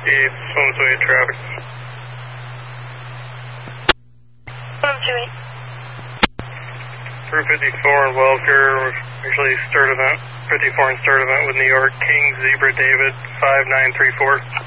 Swims traffic. 128. Through 54 and Welker, actually start event, 54 and start event with New York, King, Zebra, David, 5934.